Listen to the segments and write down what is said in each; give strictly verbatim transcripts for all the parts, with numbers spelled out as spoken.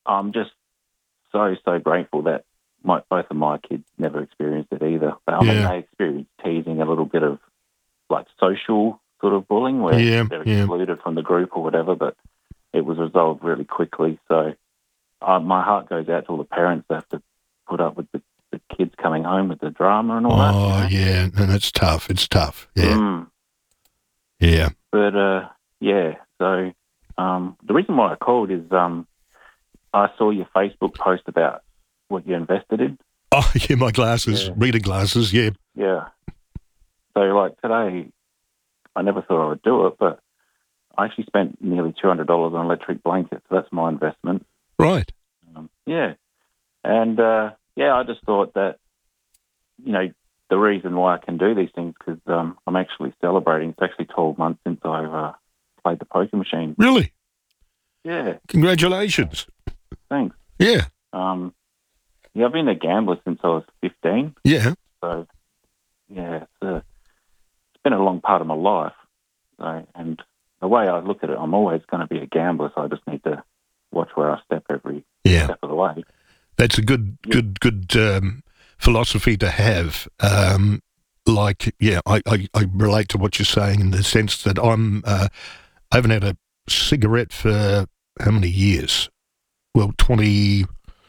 I'm just so, so grateful that my, both of my kids never experienced it either. But, I mean, Yeah. they experienced teasing, a little bit of, like, social sort of bullying where Yeah, they're yeah. excluded from the group or whatever, but it was resolved really quickly. So uh, my heart goes out to all the parents that have to put up with the, the kids coming home with the drama and all Oh, that. You know? yeah, and it's tough. It's tough. Yeah, Mm. yeah. But, uh, yeah, so um, the reason why I called is um, I saw your Facebook post about what you invested in. Oh, yeah, my glasses, Yeah. reading glasses, yeah. Yeah. So, like, today, I never thought I would do it, but I actually spent nearly two hundred dollars on electric blankets, so that's my investment. Right. Um, yeah. And, uh, yeah, I just thought that, you know, the reason why I can do these things because um, I'm actually celebrating. It's actually twelve months since I've uh, played the poker machine. Really? Yeah. Congratulations. Thanks. Yeah, Um, yeah, I've been a gambler since I was fifteen. yeah. So, yeah, it's, a, it's been a long part of my life. So, and the way I look at it, I'm always going to be a gambler, so I just need to watch where I step every Yeah. step of the way. That's a good, Yeah. good, good um, philosophy to have. Um, like, yeah, I, I, I relate to what you're saying in the sense that I'm, uh, I haven't had a cigarette for how many years? Well, twenty,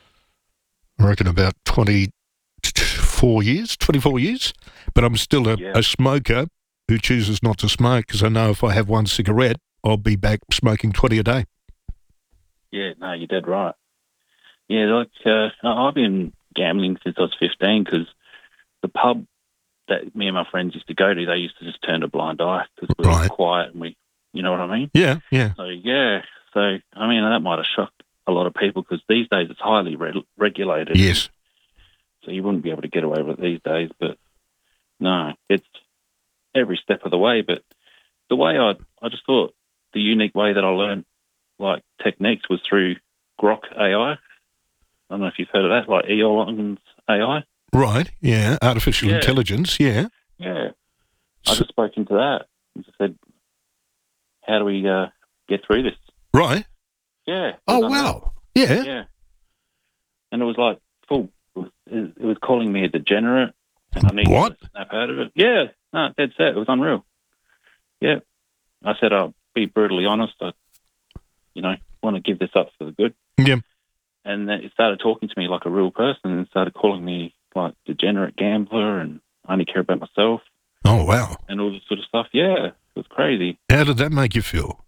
I reckon about twenty-four years, twenty-four years. But I'm still a, Yeah. a smoker who chooses not to smoke because I know if I have one cigarette, I'll be back smoking twenty a day. Yeah, no, you're dead right. Yeah, like uh, I- I've been gambling since I was fifteen because the pub that me and my friends used to go to, they used to just turn a blind eye because we were Right. quiet and we, you know what I mean? Yeah, yeah. So, yeah, so, I mean, that might have shocked a lot of people because these days it's highly re- regulated. Yes. So you wouldn't be able to get away with it these days. But, no, it's every step of the way. But the way I, I just thought the unique way that I learned, like, techniques was through Grok A I. I don't know if you've heard of that, like Elon's A I. Right, yeah. Artificial Yeah. intelligence, yeah. Yeah. I So- just spoke into that and just said, how do we uh, get through this? Right. Yeah. it Oh, was unreal. wow. Yeah. Yeah. And it was like, full. It was, it was calling me a degenerate. And I needed What? to snap out of it. Yeah. No, dead set. It was unreal. Yeah. I said, I'll be brutally honest. I, you know, want to give this up for the good. Yeah. And then it started talking to me like a real person and started calling me like degenerate gambler and I only care about myself Oh, wow. and all this sort of stuff. Yeah, it was crazy. How did that make you feel?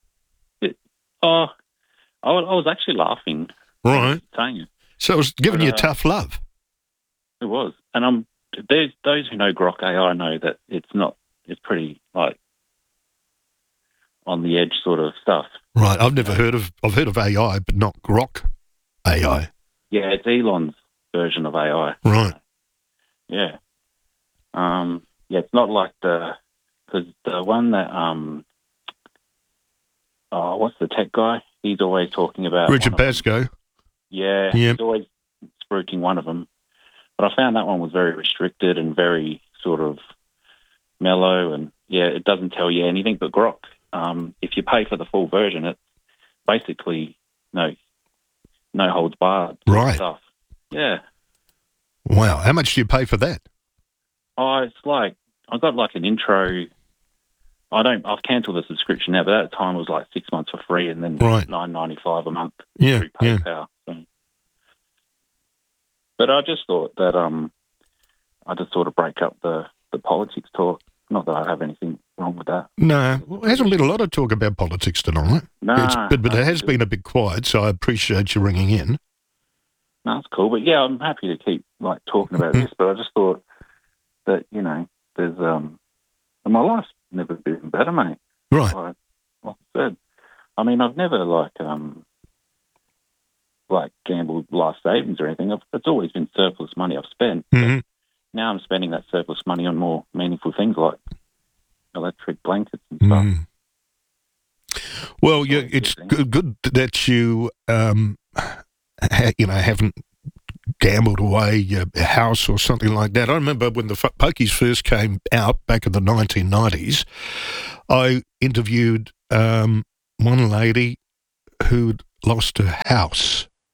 Oh, I was, I was actually laughing. Right. Saying it. So it was giving But, you uh, tough love. It was. And I'm, there's, those who know Grok A I know that it's not, it's pretty like on the edge sort of stuff. Right. I've never heard of, I've heard of A I, but not Grok A I. Yeah, it's Elon's version of A I. Right. Yeah. Um, yeah, it's not like the, because the one that, um, oh, what's the tech guy? He's always talking about Richard one of them. Basco. Yeah, Yep. he's always spruiking one of them. But I found that one was very restricted and very sort of mellow, and yeah, it doesn't tell you anything. But Grok, um, if you pay for the full version, it's basically no, no holds barred sort of Right. stuff. Yeah. Wow. How much do you pay for that? Oh, it's like I got like an intro. I don't. I've cancelled the subscription now, but at the time it was like six months for free, and then Right. nine ninety five a month Yeah. through Yeah. PayPal. So. But I just thought that um, I just sort of break up the, the politics talk. Not that I have anything wrong with that. No. Well, there hasn't been a lot of talk about politics tonight. Nah, It's, but, but it no, has been a bit quiet, so I appreciate you ringing in. No, that's cool. But yeah, I'm happy to keep like talking about this. But I just thought that you know, there's um, my life's never been better, mate. Right. Like, like I said, I mean, I've never like um, like gambled life savings or anything. I've, it's always been surplus money I've spent. hmm Now I'm spending that surplus money on more meaningful things like electric blankets and stuff. Mm. Well, you, always it's good, good, good that you, um, ha, you know, haven't gambled away your house or something like that. I remember when the f- pokies first came out back in the nineteen nineties, I interviewed um, one lady who'd lost her house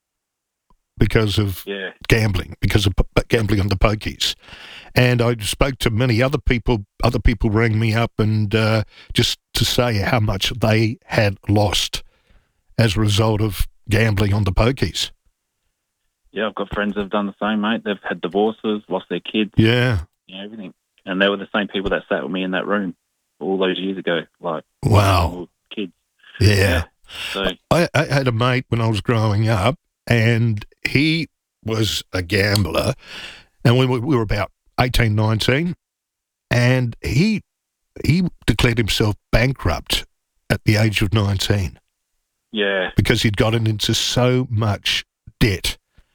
because of Yeah. gambling, because of p- gambling on the pokies. And I spoke to many other people. Other people rang me up and uh, just to say how much they had lost as a result of gambling on the pokies. Yeah, I've got friends that have done the same, mate. They've had divorces, lost their kids, Yeah. you know, everything. And they were the same people that sat with me in that room all those years ago, like Wow. kids. Yeah. Yeah. So I, I had a mate when I was growing up, and he was a gambler, and we were, we were about eighteen, nineteen, and he he declared himself bankrupt at the age of nineteen yeah, because he'd gotten into so much debt.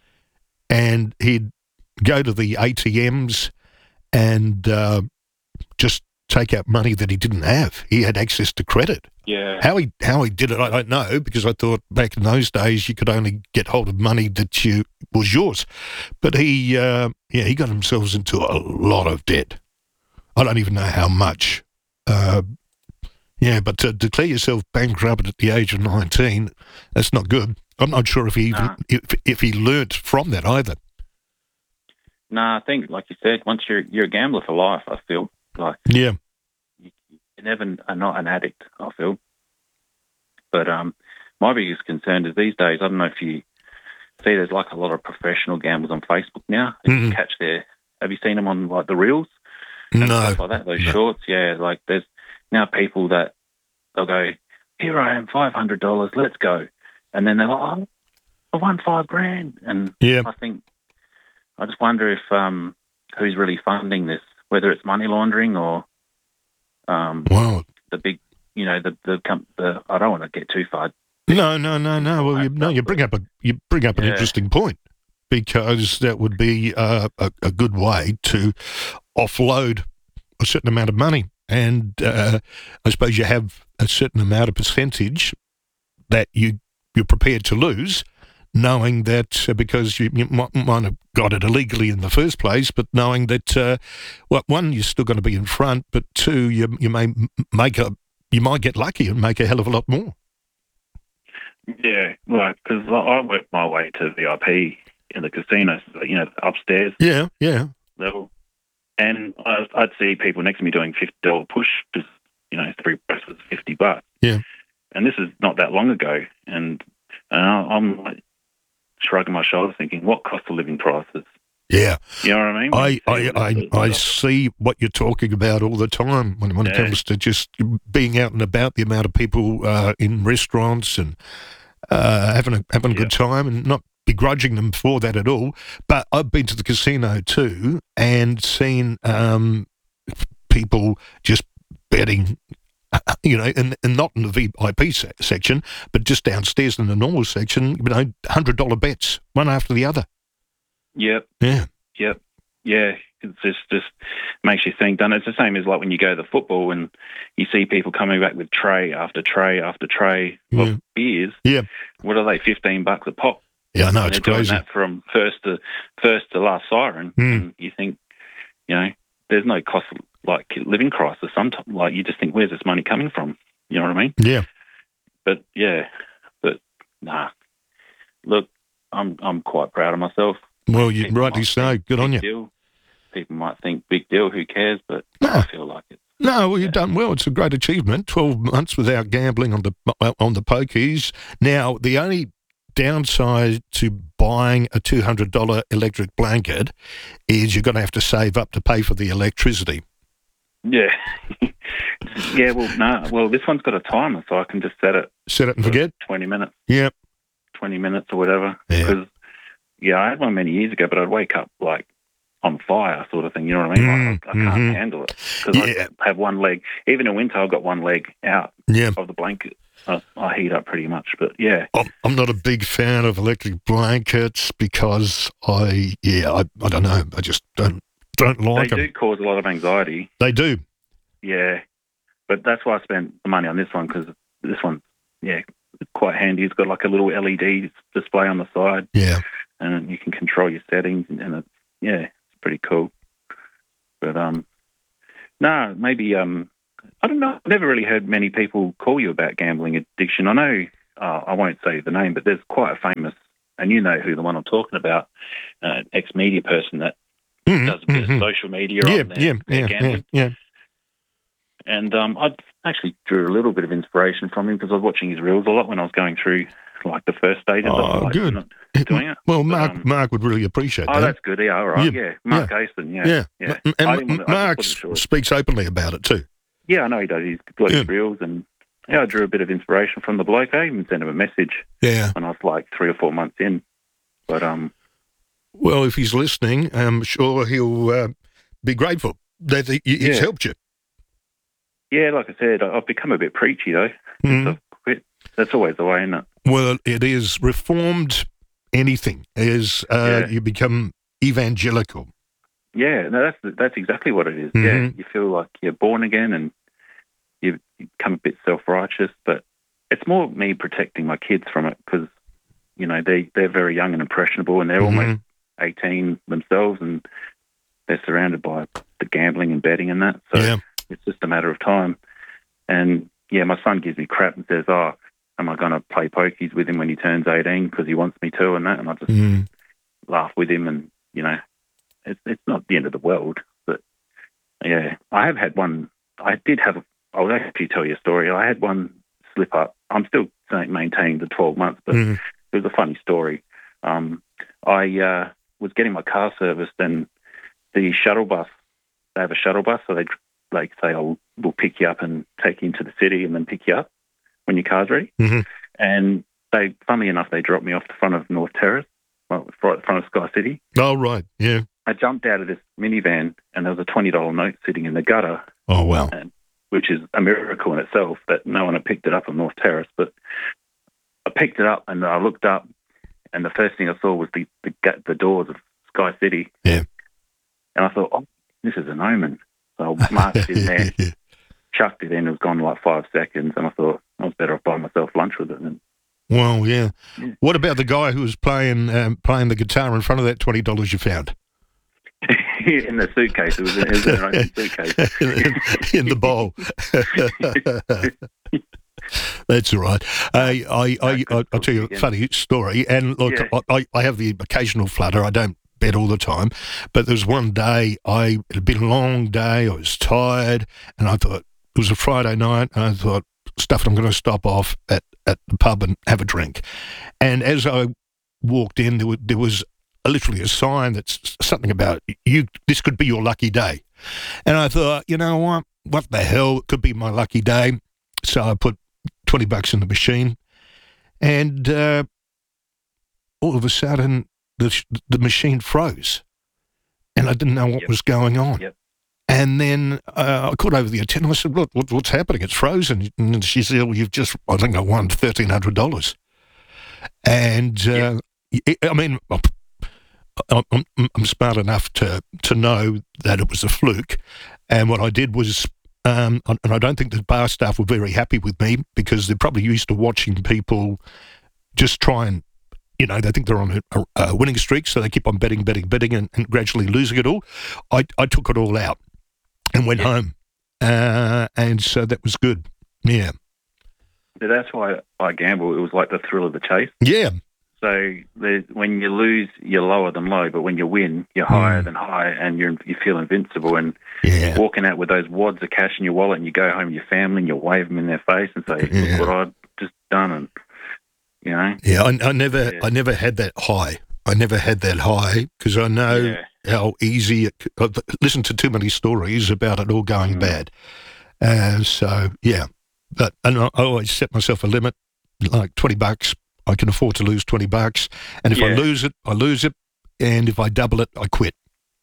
And he'd go to the A T Ms and uh, just take out money that he didn't have. He had access to credit. yeah, How he how he did it, I don't know, because I thought back in those days you could only get hold of money that you was yours. But he, uh, yeah, he got himself into a lot of debt. I don't even know how much. Uh, yeah, but to declare yourself bankrupt at the age of nineteen, that's not good. I'm not sure if he even Nah. if if he learnt from that either. Nah, I think, like you said, once you're you're a gambler for life, I feel like Yeah, you, you never are not an addict, I feel. But um, my biggest concern is these days, I don't know if you see, there's like a lot of professional gamblers on Facebook now. You Mhm. catch their, have you seen them on like the reels and no, stuff like that, those no. shorts? Yeah, like there's now people that they'll go, here I am, five hundred dollars, let's go. And then they're like, oh, I won five grand. And Yeah. I think, I just wonder if um, who's really funding this, whether it's money laundering or um, Wow. the big, you know, the the, com- the I don't want to get too far. No, no, no, no. Well, you, no, you bring up a you bring up an Yeah. interesting point, because that would be uh, a a good way to offload a certain amount of money, and uh, I suppose you have a certain amount of percentage that you you're prepared to lose, knowing that uh, because you, you might, might have got it illegally in the first place, but knowing that uh, well, one, you're still going to be in front, but two, you you may m- make a you might get lucky and make a hell of a lot more. Yeah, like because I worked my way to V I P in the casino, you know, upstairs Yeah, yeah, level, and I, I'd see people next to me doing fifty dollar push, just you know, three presses, fifty bucks. Yeah. And this is not that long ago, and, and I'm like shrugging my shoulders, thinking, what cost of living prices? yeah. You know what I mean? I, I, I, I see what you're talking about all the time when, when it Yeah. comes to just being out and about, the amount of people uh, in restaurants and uh, having a having a good time, and not begrudging them for that at all. But I've been to the casino too and seen um, people just betting, uh, you know, and, and not in the V I P se- section, but just downstairs in the normal section, you know, one hundred dollar bets, one after the other. Yep, Yeah. yep, yeah. It's just just makes you think. Don't it? It's the same as like when you go to the football and you see people coming back with tray after tray after tray of Yeah. beers. Yeah. What are they? Fifteen bucks a pop. Yeah, I know, And it's they're crazy. doing that from first to first to last siren. Mm. And you think, you know, there's no cost of, like living crisis. Sometimes, like you just think, where's this money coming from? You know what I mean? Yeah. But yeah, but nah. Look, I'm I'm quite proud of myself. Well, you People rightly might so. think Good on big you. deal. People might think big deal. Who cares? But No. I feel like it. No, well, you've done well. It's a great achievement. Twelve months without gambling on the on the pokies. Now, the only downside to buying a two hundred dollar electric blanket is you're going to have to save up to pay for the electricity. Yeah, yeah. Well, no. Well, this one's got a timer, so I can just set it Set it and for forget. twenty minutes. Yep. twenty minutes or whatever. Yeah. Because, yeah, I had one many years ago, but I'd wake up like on fire sort of thing. You know what I mean? Mm, Like, I, I can't mhm. handle it. Because Yeah. I have one leg. Even in winter, I've got one leg out Yeah. of the blanket. I, I heat up pretty much. But, yeah. I'm, I'm not a big fan of electric blankets because I, yeah, I, I don't know. I just don't don't like They them. do cause a lot of anxiety. They do. Yeah. But that's why I spent the money on this one, because this one, yeah, it's quite handy. It's got like a little L E D display on the side, Yeah. and you can control your settings, and, and it's, yeah, it's pretty cool. But um, no, maybe um, I don't know. I've never really heard many people call you about gambling addiction. I know uh, I won't say the name, but there's quite a famous and you know who the one I'm talking about, uh, ex-media person that Mm-hmm, does a bit mm-hmm. of social media Yeah, on their, yeah, their yeah, gambling. yeah, yeah. And um, I actually drew a little bit of inspiration from him because I was watching his reels a lot when I was going through like the first stages Oh, of like, good. not doing it. Well, But, Mark, um, Mark would really appreciate oh, that. that's good. Yeah, all right. Yeah, Yeah, Mark yeah. Aston. Yeah, Yeah, yeah. M- and I didn't want to, I Mark just wasn't sure. speaks openly about it too. Yeah, I know he does. He's got his Yeah. reels, and yeah, I drew a bit of inspiration from the bloke. I even sent him a message Yeah. when I was like three or four months in. But um, Well, if he's listening, I'm sure he'll uh, be grateful that he, he's Yeah. helped you. yeah, like I said, I- I've become a bit preachy though. Mhm. Since I've quit. That's always the way, isn't it? Well, it is reformed anything is uh, Yeah. you become evangelical. Yeah, no, that's that's exactly what it is. Yeah, Mhm. you feel like you're born again, and you you become a bit self-righteous. But it's more me protecting my kids from it because you know they they're very young and impressionable, and they're Mhm. almost eighteen themselves, and they're surrounded by the gambling and betting and that. So Yeah. it's just a matter of time. And yeah, my son gives me crap and says, "Oh, am I going to play pokies with him when he turns eighteen because he wants me to?" And that, and I just Mm. laugh with him, and you know, it's it's not the end of the world. But yeah, I have had one. I did have. I'll actually tell you a story. I had one slip up. I'm still saying- maintaining the twelve months, but Mhm. it was a funny story. Um, I uh, was getting my car serviced, and the shuttle bus. They have a shuttle bus, so they like say, "Oh, we'll pick you up and take you into the city, and then pick you up when your car's ready." Mhm. And they, funnily enough, they dropped me off the front of North Terrace, well, right in front of Sky City. Oh, right. Yeah. I jumped out of this minivan, and there was a twenty dollar note sitting in the gutter, Oh, wow. which is a miracle in itself that no one had picked it up on North Terrace. But I picked it up, and I looked up, and the first thing I saw was the the, ga- the doors of Sky City. Yeah. And I thought, oh, this is an omen. So I marched in there, Yeah. chucked it in. It was gone like five seconds, and I thought I was better off buying myself lunch with it. And Well, yeah. Yeah. What about the guy who was playing um, playing the guitar in front of that twenty dollars you found? in the suitcase, it was, it was in an open suitcase. in, in the bowl. That's all right. I, I, I, I, I'll tell you a funny story. And look, Yeah. I, I have the occasional flutter. I don't bet all the time. But there was one day, I it had been a long day. I was tired. And I thought, it was a Friday night. And I thought, stuff, I'm going to stop off at, at the pub and have a drink. And as I walked in, there was, there was a, literally a sign that's something about, you. This could be your lucky day. And I thought, you know what? What the hell? It could be my lucky day. So I put twenty bucks in the machine, and uh, all of a sudden the the machine froze, and I didn't know what Yep. was going on. Yep. And then uh, I called over the attendant. I said, "Look, what, what's happening? It's frozen." And she said, "Well, you've just, I think I won thirteen hundred dollars." And uh, I I mean, I'm, I'm, I'm smart enough to to know that it was a fluke, and what I did was. Um, and I don't think the bar staff were very happy with me because they're probably used to watching people just try and, you know, they think they're on a, a winning streak, so they keep on betting, betting, betting, and, and gradually losing it all. I, I took it all out and went Yeah. home, uh, and so that was good. Yeah, So that's why I gamble. It was like the thrill of the chase. yeah, So there's, when you lose, you're lower than low, but when you win, you're higher Mm. than high, and you're you feel invincible. And yeah, walking out with those wads of cash in your wallet, and you go home with your family, and you wave them in their face and say, Yeah. "Look what I've just done," and you know, yeah. I, I never, Yeah. I never had that high. I never had that high because I know yeah, how easy it. I've listened to too many stories about it all going Mm. bad. Uh, so yeah, but and I, I always set myself a limit, like twenty bucks. I can afford to lose twenty bucks, and if I Yeah. lose it, I lose it, and if I double it, I quit.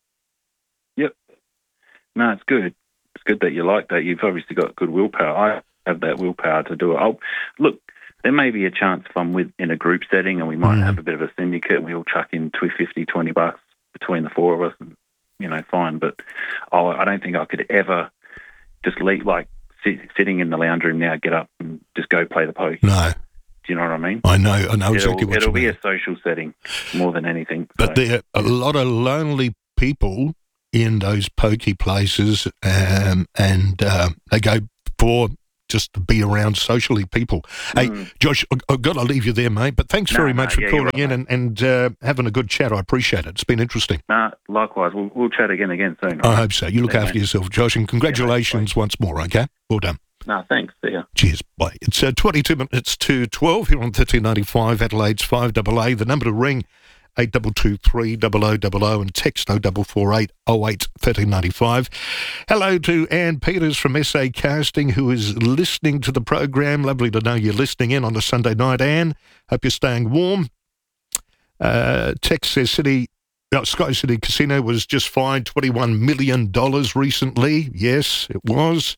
no, it's good. It's good that you like that. You've obviously got good willpower. I have that willpower to do it. I'll, look, there may be a chance if I'm with in a group setting and we might Mm. have a bit of a syndicate and we all chuck in two fifty, twenty bucks between the four of us, and, you know, fine. But I'll, I don't think I could ever just leave, like sit, sitting in the lounge room now, get up and just go play the poke. No, Do you know what I mean? I know, I know exactly it'll what it'll you be mean. a social setting more than anything. But so. there are a lot of lonely people in those pokey places, um, and uh, they go four, just to be around socially people. Hey, Mm. Josh, I- I've got to leave you there, mate, but thanks No, very no, much for yeah, calling you're in and, and uh, having a good chat. I appreciate it. It's been interesting. Nah, likewise. We'll, we'll chat again again soon. I hope so. You look Yeah, after mate. yourself, Josh, and congratulations once more, okay? Well done. No, thanks. See ya. Cheers. Bye. It's uh, twenty-two minutes to twelve here on thirteen ninety-five, Adelaide's five A A. The number to ring, eight two two three, double oh double oh, and text oh four four eight, oh eight, thirteen ninety-five. Hello to Ann Peters from S A Casting, who is listening to the program. Lovely to know you're listening in on a Sunday night, Ann. Hope you're staying warm. Uh, text says City... No, Sky City Casino was just fined twenty-one million dollars recently. Yes, it was.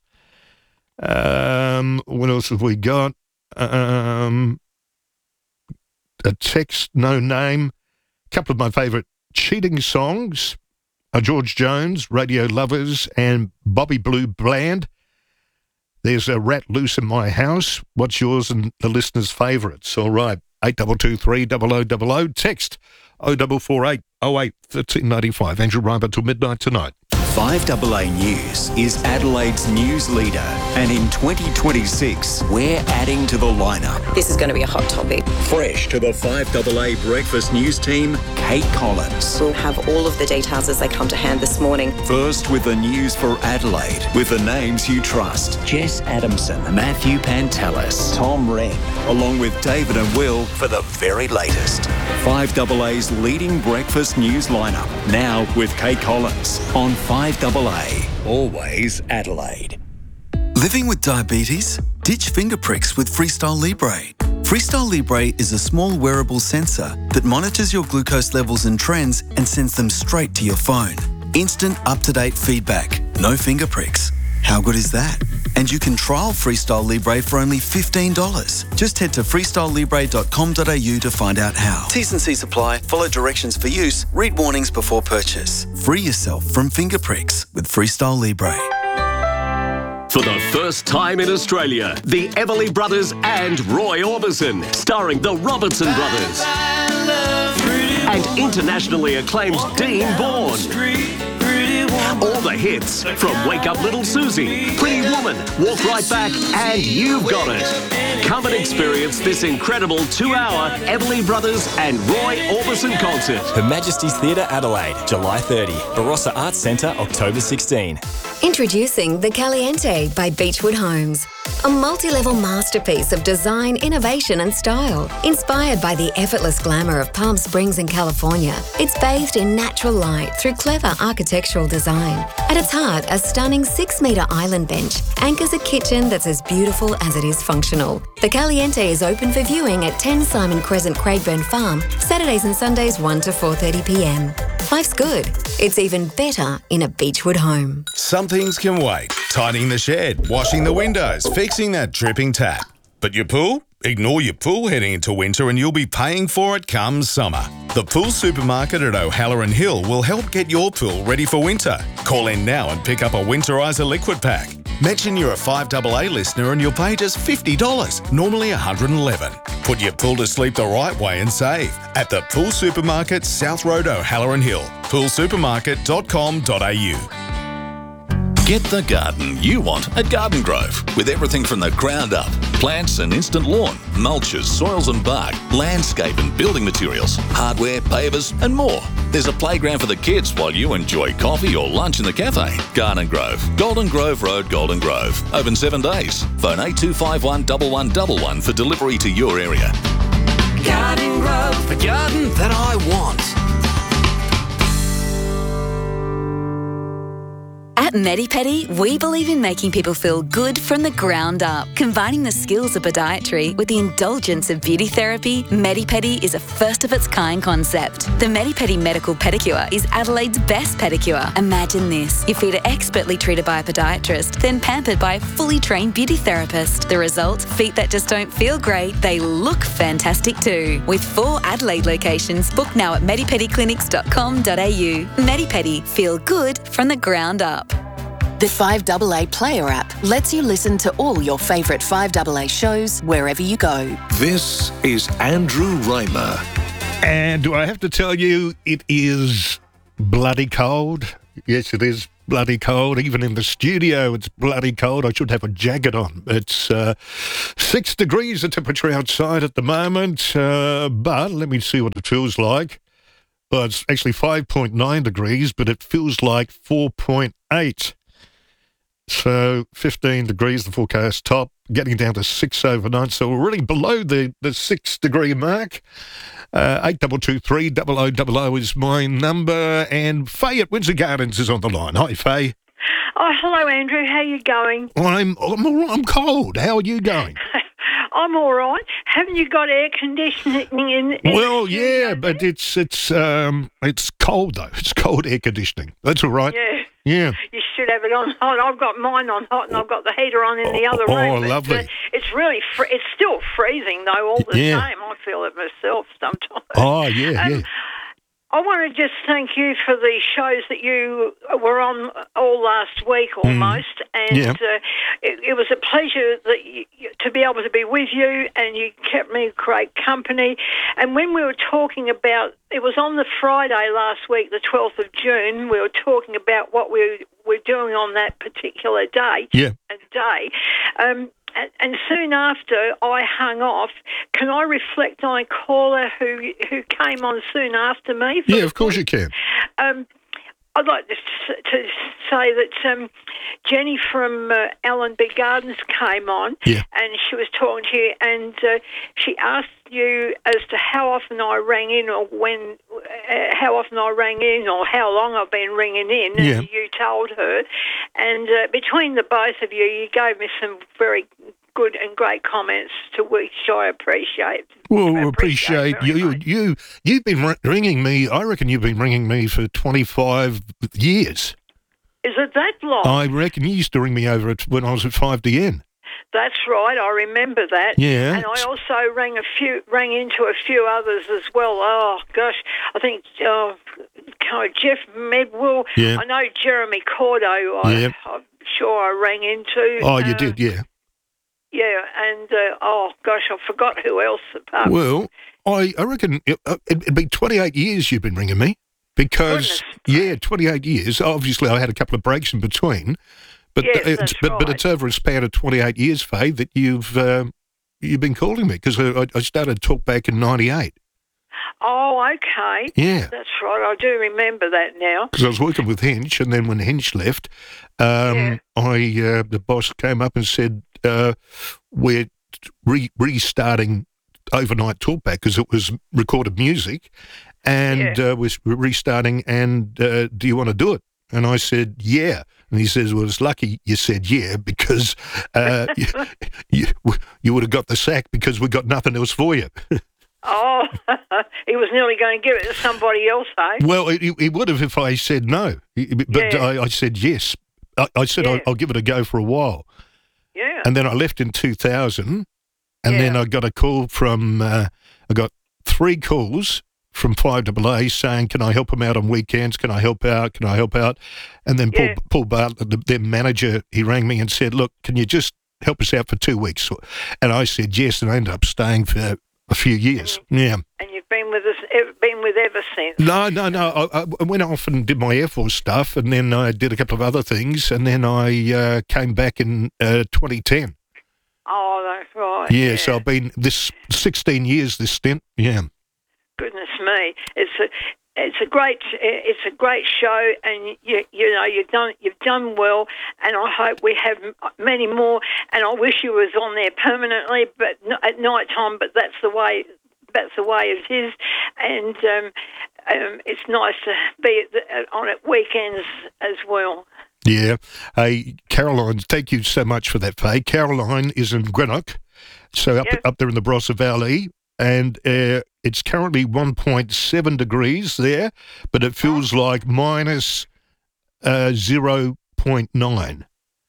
Um, what else have we got? Um, a text, no name. A couple of my favourite cheating songs are George Jones, Radio Lovers, and Bobby Blue Bland. There's a rat loose in my house. What's yours and the listeners' favourites? All right, eight two two three, double oh double oh. Text oh four four eight, oh eight, thirteen ninety-five. Andrew Ryber till midnight tonight. five A A News is Adelaide's news leader, and in twenty twenty-six, we're adding to the lineup. This is going to be a hot topic. Fresh to the five A A Breakfast News team, Kate Collins. We'll have all of the details as they come to hand this morning. First with the news for Adelaide, with the names you trust. Jess Adamson, Matthew Pantelis, Tom Wren, along with David and Will for the very latest. five A A's leading breakfast news lineup, now with Kate Collins on five A A, always Adelaide. Living with diabetes? Ditch finger pricks with Freestyle Libre. Freestyle Libre is a small wearable sensor that monitors your glucose levels and trends and sends them straight to your phone. Instant, up-to-date feedback. No finger pricks. How good is that? And you can trial Freestyle Libre for only fifteen dollars. Just head to freestyle libre dot com dot a u to find out how. T's and C's apply. Follow directions for use. Read warnings before purchase. Free yourself from finger pricks with Freestyle Libre. For the first time in Australia, the Everly Brothers and Roy Orbison, starring the Robertson Brothers. And internationally acclaimed Dean Bourne. All the hits from Wake Up Little Susie, Pretty Woman, Walk Right Back, and You've Got It. Come and experience this incredible two-hour Everly Brothers and Roy Orbison concert. Her Majesty's Theatre, Adelaide, July thirtieth. Barossa Arts Centre, October sixteenth. Introducing The Caliente by Beechwood Homes. A multi-level masterpiece of design, innovation and style. Inspired by the effortless glamour of Palm Springs in California, it's bathed in natural light through clever architectural design. At its heart, a stunning six-metre island bench anchors a kitchen that's as beautiful as it is functional. The Caliente is open for viewing at ten Simon Crescent, Craigburn Farm, Saturdays and Sundays one to four thirty p m. Life's good. It's even better in a Beechwood home. Some things can wait. Tidying the shed, washing the windows, fixing that dripping tap. But your pool? Ignore your pool heading into winter and you'll be paying for it come summer. The Pool Supermarket at O'Halloran Hill will help get your pool ready for winter. Call in now and pick up a Winterizer liquid pack. Mention you're a five A A listener and you'll pay just fifty dollars, normally one hundred eleven dollars. Put your pool to sleep the right way and save at the Pool Supermarket, South Road, O'Halloran Hill. pool supermarket dot com dot a u. Get the garden you want at Garden Grove, with everything from the ground up. Plants and instant lawn, mulches, soils and bark, landscape and building materials, hardware, pavers and more. There's a playground for the kids while you enjoy coffee or lunch in the cafe. Garden Grove, Golden Grove Road, Golden Grove. Open seven days. Phone eight two five one, one one one one for delivery to your area. Garden Grove, the garden that I want. At MediPedi, we believe in making people feel good from the ground up. Combining the skills of podiatry with the indulgence of beauty therapy, MediPedi is a first-of-its-kind concept. The MediPedi Medical Pedicure is Adelaide's best pedicure. Imagine this. Your feet are expertly treated by a podiatrist, then pampered by a fully trained beauty therapist. The result? Feet that just don't feel great, they look fantastic too. With four Adelaide locations, book now at medipedi clinics dot com dot a u. MediPedi, feel good from the ground up. The five A A Player app lets you listen to all your favourite five A A shows wherever you go. This is Andrew Reimer. And do I have to tell you, it is bloody cold. Yes, it is bloody cold. Even in the studio, it's bloody cold. I should have a jacket on. It's uh, six degrees the temperature outside at the moment, uh, but let me see what it feels like. Well, it's actually five point nine degrees, but it feels like four point eight. So fifteen degrees, the forecast top, getting down to six overnight. So we're really below the, the six degree mark. Uh, eight two two three, double oh double oh is my number. And Faye at Windsor Gardens is on the line. Hi, Faye. Oh, hello, Andrew. How are you going? I'm, I'm, all right. I'm cold. How are you going? I'm all right. Haven't you got air conditioning in? in well, yeah, but it's it's um it's cold though. It's cold air conditioning. That's all right. Yeah. Yeah. You should have it on hot. I've got mine on hot, and I've got the heater on in the other oh, room. Oh, lovely. It's, uh, it's really fr- it's still freezing though. All the yeah. same, I feel it myself sometimes. Oh yeah, um, yeah. I want to just thank you for the shows that you were on all last week, almost, mm. and yeah. uh, it, it was a pleasure that you, to be able to be with you, and you kept me great company. And when we were talking about, it was on the Friday last week, the twelfth of June, we were talking about what we were doing on that particular day. Yeah. And day. Um, And, and soon after I hung off, can I reflect on a caller who who came on soon after me? Yeah, of course you can. Um, I'd like to, to say that um, Jenny from uh, Allenby Gardens came on, yeah. and she was talking to you, and uh, she asked you as to how often I rang in, or when, uh, how often I rang in, or how long I've been ringing in. Yeah. And you told her, and uh, between the both of you, you gave me some very good and great comments, to which I appreciate. Well, I appreciate, appreciate you. much. You you've been ringing me. I reckon you've been ringing me for twenty-five years. Is it that long? I reckon you used to ring me over at, when I was at five D N. That's right. I remember that. Yeah. And I also rang a few, rang into a few others as well. Oh gosh, I think uh, Jeff Medwell. Yeah. I know Jeremy Cordo. I, yeah. I'm sure I rang into. Oh, you uh, did, yeah. Yeah, and uh, oh gosh, I forgot who else. Apart well, I, I reckon it, it'd be twenty-eight years you've been ringing me, because Goodness. yeah, twenty-eight years. Obviously, I had a couple of breaks in between, but yes, it's, that's but right. but it's over a span of twenty-eight years, Faye, that you've uh, you've been calling me, because I, I started to talk back in ninety-eight. Oh, okay. Yeah. That's right. I do remember that now. Because I was working with Hinch, and then when Hinch left, um, yeah. I uh, the boss came up and said, uh, we're re- restarting overnight talkback, because it was recorded music, and yeah. uh, we're restarting, and uh, do you want to do it? And I said, yeah. And he says, well, it's lucky you said yeah, because uh, you, you, you would have got the sack, because we got nothing else for you. Oh, he was nearly going to give it to somebody else, eh? Well, he, he would have if I said no, but yeah. I, I said yes. I, I said yeah. I'll, I'll give it a go for a while. Yeah. And then I left in two thousand, and yeah. then I got a call from, uh, I got three calls from five double A saying, can I help them out on weekends? Can I help out? Can I help out? And then yeah. Paul, Paul Bartlett, the, their manager, he rang me and said, look, can you just help us out for two weeks? And I said yes, and I ended up staying for a few years. And yeah. And you've been with us, been with ever since. No, no, no. I, I went off and did my Air Force stuff, and then I did a couple of other things, and then I uh, came back in uh, twenty ten. Oh, that's right. Yeah, yeah, so I've been this sixteen years, this stint. Yeah. Goodness me, it's a it's a great it's a great show, and you you know you've done you've done well, and I hope we have many more. And I wish you was on there permanently, but not at night time. But that's the way that's the way it is, and um, um, it's nice to be at the, on at weekends as well. Yeah. Hey, Caroline, thank you so much for that, Faye. Caroline is in Greenock, so up Yep. up there in the Barossa Valley, and uh, it's currently one point seven degrees there, but it feels like minus uh, zero point nine.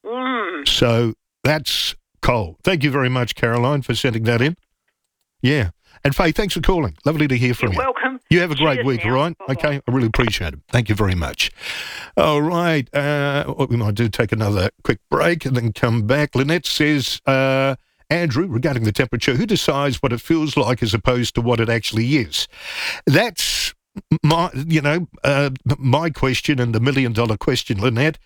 Mm. So that's cold. Thank you very much, Caroline, for sending that in. Yeah. And Faye, thanks for calling. Lovely to hear from You're you. welcome. You have a great Cheers week, now. all right? Bye-bye. Okay, I really appreciate it. Thank you very much. All right, uh, what we might do, take another quick break and then come back. Lynette says, uh, Andrew, regarding the temperature, who decides what it feels like as opposed to what it actually is? That's my, you know, uh, my question and the million dollar question, Lynette.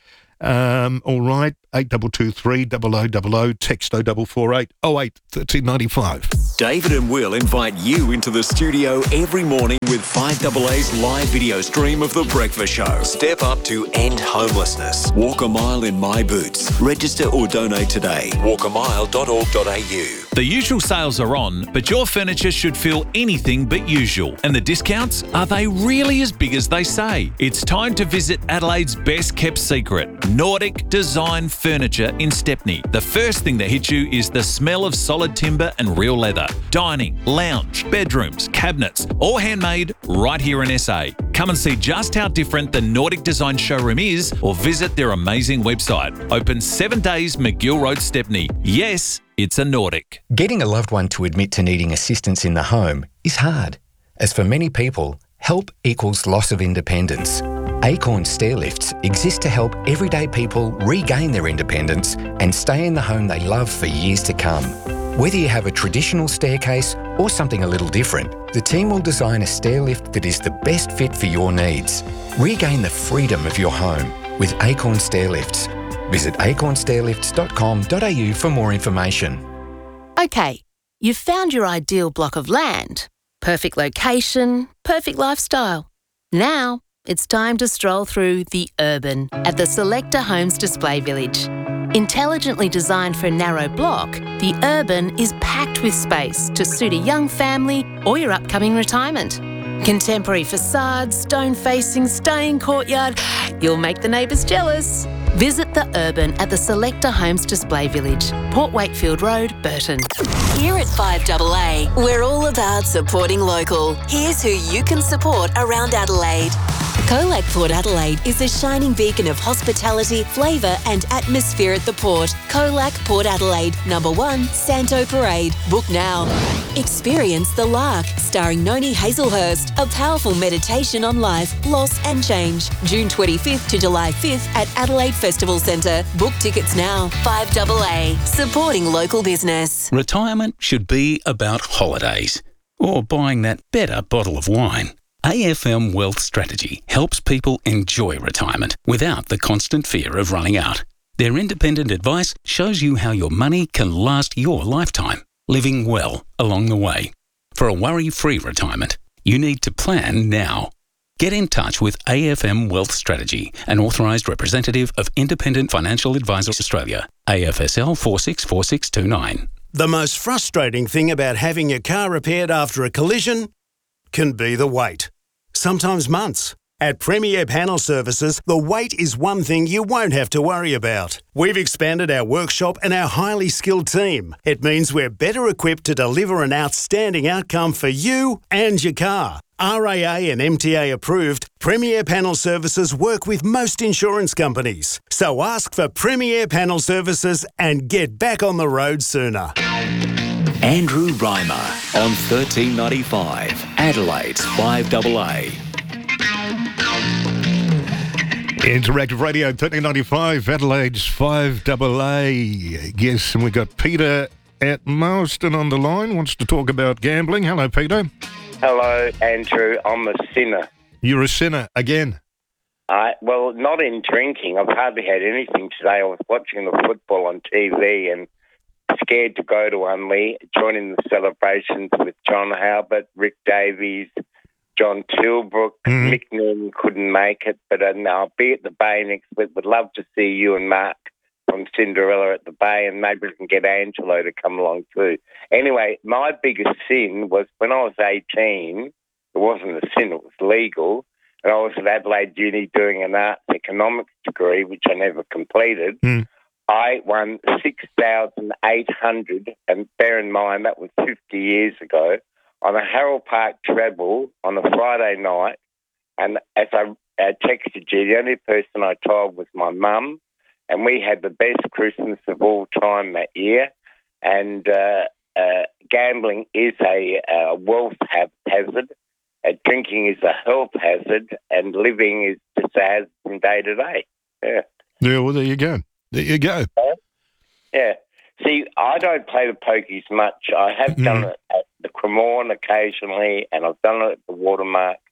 Um, all right, eight two two three, double oh double oh, text oh four four eight, oh eight, thirteen ninety-five. David and Will invite you into the studio every morning with five A A's live video stream of The Breakfast Show. Step up to end homelessness. Walk a mile in my boots. Register or donate today. walk a mile dot org dot a u. The usual sales are on, but your furniture should feel anything but usual. And the discounts, are they really as big as they say? It's time to visit Adelaide's best kept secret, Nordic Design Furniture in Stepney. The first thing that hits you is the smell of solid timber and real leather. Dining, lounge, bedrooms, cabinets, all handmade right here in S A. Come and see just how different the Nordic Design showroom is, or visit their amazing website. Open seven days, McGill Road, Stepney. Yes, it's a Nordic. Getting a loved one to admit to needing assistance in the home is hard, as for many people, help equals loss of independence. Acorn Stairlifts exist to help everyday people regain their independence and stay in the home they love for years to come. Whether you have a traditional staircase or something a little different, the team will design a stairlift that is the best fit for your needs. Regain the freedom of your home with Acorn Stairlifts. Visit acorn stairlifts dot com dot a u for more information. Okay, you've found your ideal block of land. Perfect location, perfect lifestyle. Now, it's time to stroll through The Urban at the Selector Homes Display Village. Intelligently designed for a narrow block, The Urban is packed with space to suit a young family or your upcoming retirement. Contemporary facades, stone-facing, stunning courtyard. You'll make the neighbours jealous. Visit The Urban at the Selector Homes Display Village, Port Wakefield Road, Burton. Here at five A A, we're all about supporting local. Here's who you can support around Adelaide. Colac Port Adelaide is a shining beacon of hospitality, flavour and atmosphere at the port. Colac Port Adelaide, number one, Santo Parade. Book now. Experience The Lark, starring Noni Hazelhurst, a powerful meditation on life, loss and change. June twenty-fifth to July fifth at Adelaide Festival Centre. Book tickets now. five A A, supporting local business. Retirement should be about holidays or buying that better bottle of wine. A F M Wealth Strategy helps people enjoy retirement without the constant fear of running out. Their independent advice shows you how your money can last your lifetime, living well along the way. For a worry-free retirement, you need to plan now. Get in touch with A F M Wealth Strategy, an authorised representative of Independent Financial Advisors Australia, A F S L four six four six two nine. The most frustrating thing about having your car repaired after a collision can be the wait. Sometimes months. At Premier Panel Services, the wait is one thing you won't have to worry about. We've expanded our workshop and our highly skilled team. It means we're better equipped to deliver an outstanding outcome for you and your car. R A A and M T A approved, Premier Panel Services work with most insurance companies. So ask for Premier Panel Services and get back on the road sooner. Andrew Reimer on thirteen ninety-five, Adelaide's five A A. Interactive Radio, thirteen ninety-five, Adelaide's five A A. Yes, and we got Peter at Marston on the line, wants to talk about gambling. Hello, Peter. Hello, Andrew. I'm a sinner. You're a sinner again? I well, not in drinking. I've hardly had anything today. I was watching the football on T V and scared to go to Unley, joining the celebrations with John Halbert, Rick Davies, John Tilbrook. Mm-hmm. Mick Noonan couldn't make it, but uh, no, I'll be at the Bay next week. Would love to see you and Mark from Cinderella at the Bay, and maybe we can get Angelo to come along too. Anyway, my biggest sin was when I was eighteen, it wasn't a sin, it was legal, and I was at Adelaide Uni doing an arts economics degree, which I never completed. Mm. I won six thousand eight hundred, and bear in mind that was fifty years ago, on a Harold Park treble on a Friday night. And as I uh, texted you, the only person I told was my mum, and we had the best Christmas of all time that year. And uh, uh, gambling is a uh, wealth ha- hazard, uh, drinking is a health hazard, and living is just a hazard from day to day. Yeah. Yeah, well, there you go. There you go. Yeah. See, I don't play the pokies much. I have mm. done it at the Cremorne occasionally, and I've done it at the Watermark.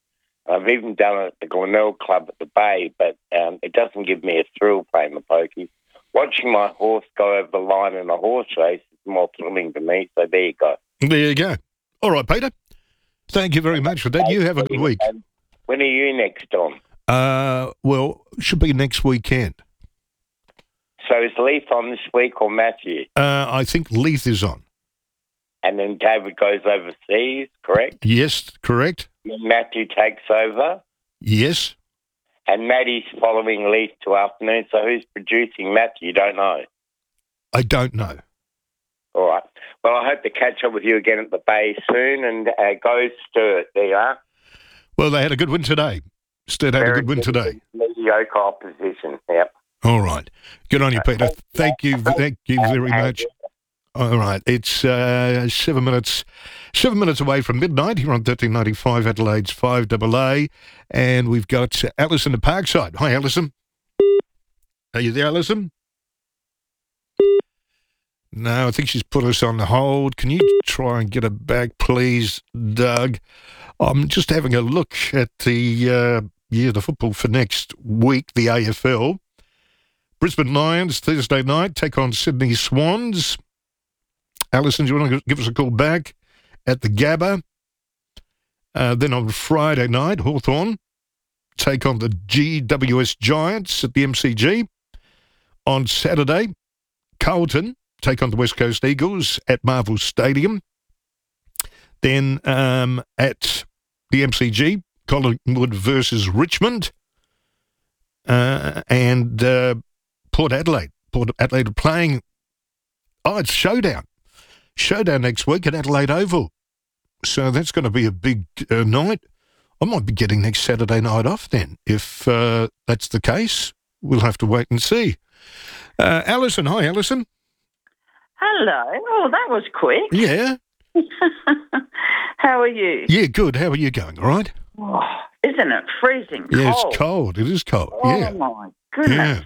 I've even done it at the Glenelg Club at the Bay, but um, it doesn't give me a thrill playing the pokies. Watching my horse go over the line in a horse race is more thrilling to me, so there you go. There you go. All right, Peter. Thank you very much for that. You have a good week. When are you next on? Uh, well, should be next weekend. So is Leith on this week or Matthew? Uh, I think Leith is on. And then David goes overseas, correct? Yes, correct. Then Matthew takes over. Yes. And Maddie's following Leith to afternoon. So who's producing Matthew? You don't know. I don't know. All right. Well, I hope to catch up with you again at the Bay soon. And uh, go Sturt. There you are. Well, they had a good win today. Sturt had Very a good win good, today. Mediocre opposition. Yep. All right. Good on you, Peter. Thank you. Thank you very much. All right. It's uh, seven minutes seven minutes away from midnight here on thirteen ninety-five Adelaide's five double A. And we've got Alison at Parkside. Hi, Alison. Are you there, Alison? No, I think she's put us on hold. Can you try and get her back, please, Doug? I'm just having a look at the, uh, yeah, the football for next week, the A F L. Brisbane Lions, Thursday night, take on Sydney Swans. Alison, do you want to give us a call back at the Gabba? Uh, then on Friday night, Hawthorn take on the G W S Giants at the M C G. On Saturday, Carlton take on the West Coast Eagles at Marvel Stadium. Then um, at the M C G, Collingwood versus Richmond. Uh, and uh, Port Adelaide. Port Adelaide are playing, oh, it's Showdown. Showdown next week at Adelaide Oval. So that's going to be a big uh, night. I might be getting next Saturday night off then. If uh, that's the case, we'll have to wait and see. Uh, Alison, hi, Alison. Hello. Oh, that was quick. Yeah. How are you? Yeah, good. How are you going? All right? Oh, isn't it freezing cold? Yeah, it's cold. It is cold. Oh, yeah. my goodness. Yeah.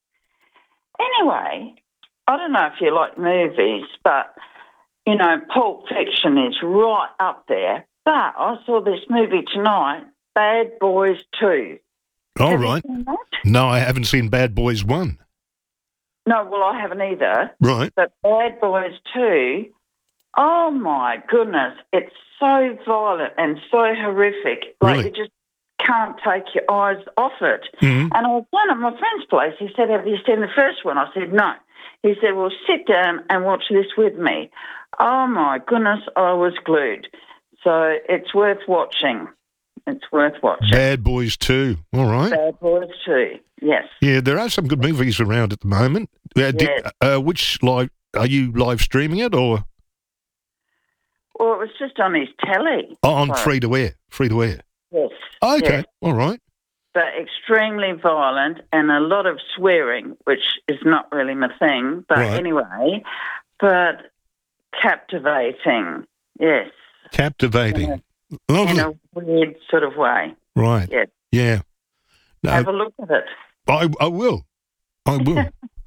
Anyway, I don't know if you like movies, but, you know, Pulp Fiction is right up there. But I saw this movie tonight, Bad Boys two. All Have right. you seen that? No, I haven't seen Bad Boys one. No, well, I haven't either. Right. But Bad Boys two, oh, my goodness, it's so violent and so horrific. Like, Really? you just can't take your eyes off it. Mhm. And I was down at my friend's place. He said, have you seen the first one? I said, no. He said, well, sit down and watch this with me. Oh, my goodness, I was glued. So it's worth watching. It's worth watching. Bad Boys two. All right. Bad Boys two, yes. Yeah, there are some good movies around at the moment. Uh, did- Yes. uh, which live are you live streaming it or Well, it was just on his telly. oh, on So, free to air? Free to air. Yes. Okay. yes. All right. But extremely violent and a lot of swearing, which is not really my thing. But Right. anyway, but captivating, yes. Captivating. In Lovely. a weird sort of way. Right. Yes. Yeah. No, Have a look at it. I I will. I will.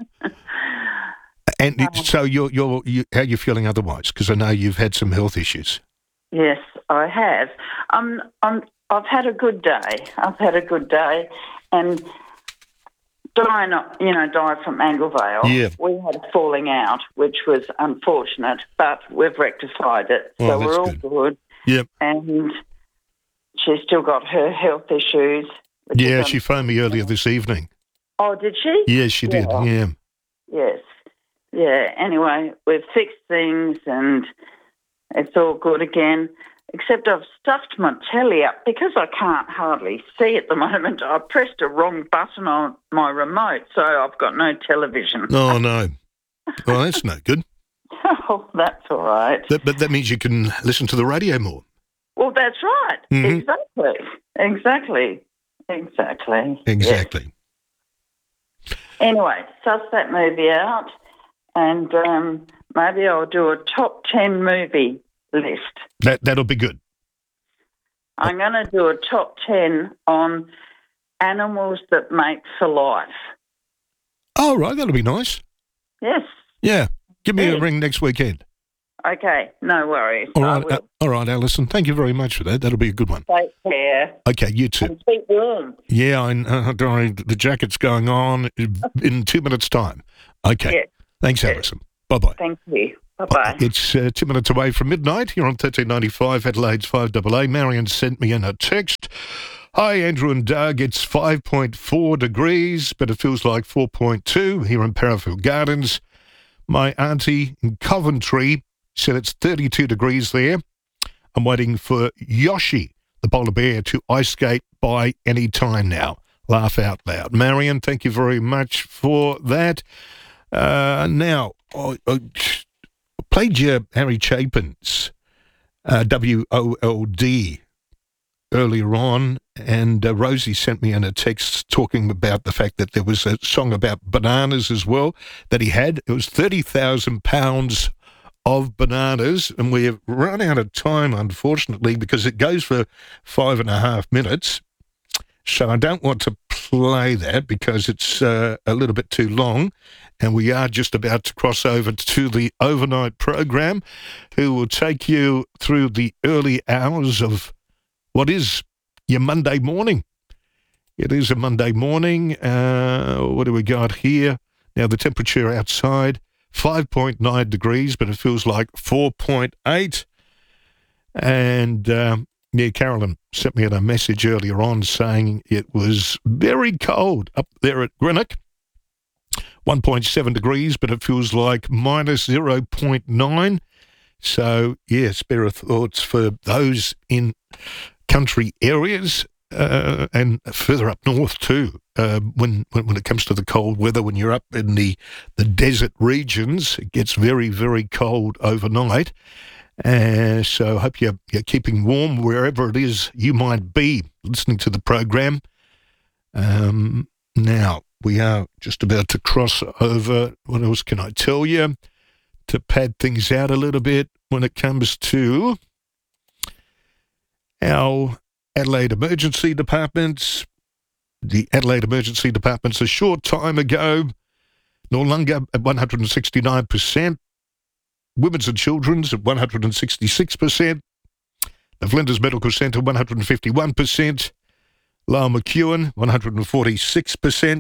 And it- so you're you're you, how are you feeling otherwise? Because I know you've had some health issues. Yes, I have. Um, I'm, I've had a good day. I've had a good day. And Di, you know, Di from Anglevale, Yeah. we had a falling out, which was unfortunate, but we've rectified it. Oh, so that's we're all good. good. Yep. And she's still got her health issues. which Yeah, is she phoned me earlier this evening. Oh, did she? Yes, she did. Yeah. Yeah. Yes. Yeah, anyway, we've fixed things and it's all good again. Except I've stuffed my telly up because I can't hardly see at the moment. I pressed a wrong button on my remote, so I've got no television. Oh no. Well, that's no good. Oh, that's all right. That, but that means you can listen to the radio more. Well, that's right. Mhm. Exactly. Exactly. Exactly. Exactly. Yes. Anyway, suss that movie out, and um, maybe I'll do a top ten movie list. That that'll be good. I'm going to do a top ten on animals that mate for life. Oh, right, that'll be nice. Yes. Yeah. Give me Yeah. a ring next weekend. Okay, no worries. All I right, will. uh, all right, Alison. Thank you very much for that. That'll be a good one. Take care. Okay, you too. And keep warm. Yeah, I know. The jacket's going on in two minutes' time. Okay. Yeah. Thanks, Alison. Bye-bye. Thank you. Bye-bye. It's uh, two minutes away from midnight. Here on thirteen ninety-five, Adelaide's five double A. Marion sent me in a text. Hi, Andrew and Doug. It's five point four degrees, but it feels like four point two here in Parafield Gardens. My auntie in Coventry said it's thirty-two degrees there. I'm waiting for Yoshi, the polar bear, to ice skate by any time now. Laugh out loud. Marion, thank you very much for that. Uh, now, I, I played you Harry Chapin's uh, W O L D earlier on, and uh, Rosie sent me in a text talking about the fact that there was a song about bananas as well that he had. It was thirty thousand pounds of bananas, and we've run out of time, unfortunately, because it goes for five and a half minutes. So I don't want to play that because it's uh, a little bit too long, and we are just about to cross over to the overnight program, who will take you through the early hours of what is your Monday morning. It is a Monday morning. Uh, what do we got here? Now, the temperature outside, five point nine degrees, but it feels like four point eight. And, um, yeah, Carolyn sent me a message earlier on saying it was very cold up there at Greenock. one point seven degrees, but it feels like minus zero point nine. So, yeah, spare of thoughts for those in country areas uh, and further up north too. Uh, when, when when it comes to the cold weather, when you're up in the, the desert regions, it gets very, very cold overnight. Uh, so I hope you're, you're keeping warm wherever it is you might be listening to the program. Um, now, we are just about to cross over. What else can I tell you? To pad things out a little bit when it comes to our Adelaide Emergency Departments. The Adelaide Emergency Departments a short time ago, Noarlunga at one hundred sixty-nine percent, Women's and Children's at one hundred sixty-six percent, the Flinders Medical Centre one hundred fifty-one percent, Lyle McEwen one hundred forty-six percent.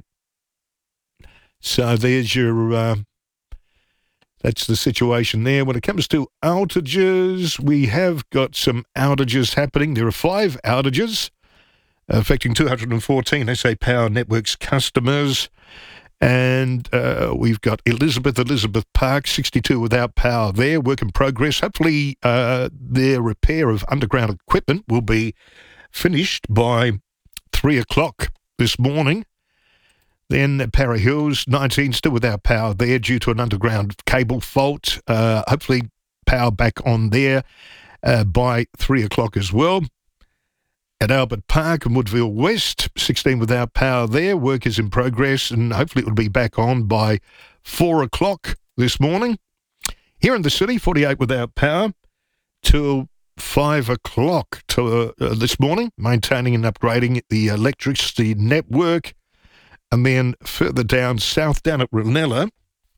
So there's your, uh, that's the situation there. When it comes to outages, we have got some outages happening. There are five outages affecting two hundred fourteen S A Power Networks customers. And uh, we've got Elizabeth, Elizabeth Park, sixty-two without power there, work in progress. Hopefully uh, their repair of underground equipment will be finished by three o'clock this morning. Then Para Hills, nineteen still without power there due to an underground cable fault. Uh, hopefully power back on there uh, by three o'clock as well. At Albert Park and Woodville West, sixteen without power there. Work is in progress and hopefully it will be back on by four o'clock this morning. Here in the city, forty-eight without power till five o'clock to, uh, this morning, maintaining and upgrading the electricity network. And then further down south, down at Ranella,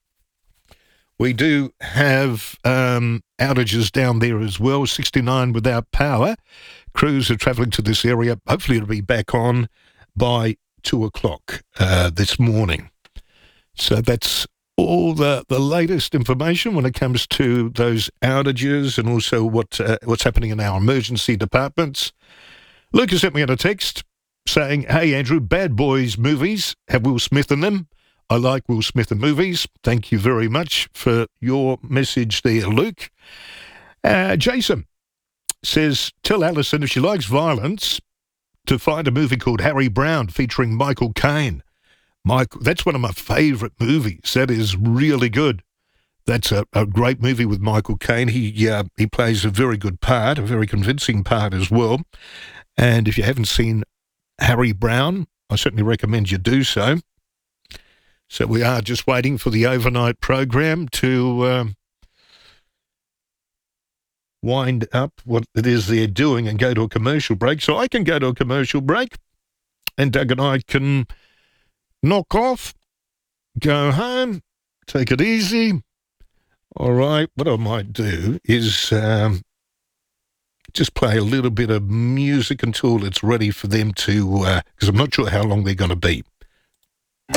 we do have um, outages down there as well, sixty-nine without power. Crews are travelling to this area. Hopefully it'll be back on by two o'clock uh, this morning. So that's all the, the latest information when it comes to those outages and also what uh, what's happening in our emergency departments. Lucas sent me out a text saying, hey, Andrew, Bad Boys movies have Will Smith in them. I like Will Smith in movies. Thank you very much for your message there, Luke. Uh, Jason says, tell Alison if she likes violence to find a movie called Harry Brown featuring Michael Caine. Michael, that's one of my favourite movies. That is really good. That's a, a great movie with Michael Caine. He uh, he plays a very good part, a very convincing part as well. And if you haven't seen Harry Brown, I certainly recommend you do so. So we are just waiting for the overnight program to um, wind up what it is they're doing and go to a commercial break. So I can go to a commercial break and Doug and I can knock off, go home, take it easy. All right, what I might do is um, just play a little bit of music until it's ready for them to, because uh, I'm not sure how long they're going to be.